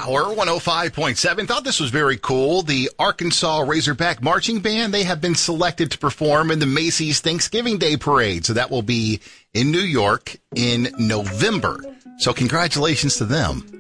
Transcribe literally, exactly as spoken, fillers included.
Power one oh five point seven. Thought this was very cool. The Arkansas Razorback Marching Band, they have been selected to perform in the Macy's Thanksgiving Day Parade. So that will be in New York in November. So congratulations to them.